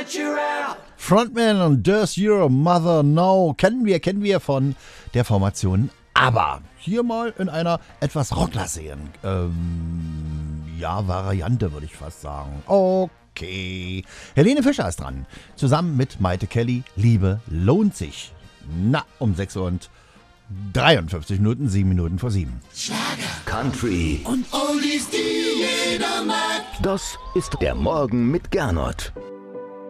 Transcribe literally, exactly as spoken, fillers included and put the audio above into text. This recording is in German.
Frontman und Does Your Mother Know kennen wir, kennen wir von der Formation ABBA. Hier mal in einer etwas rocklassigeren, ähm, ja, Variante würde ich fast sagen. Okay. Helene Fischer ist dran. Zusammen mit Maite Kelly. Liebe lohnt sich. Na, um sechs Uhr und dreiundfünfzig Minuten, sieben Minuten vor sieben. Schlager, Country und Oldies, die jeder mag. Das ist der Morgen mit Gernot.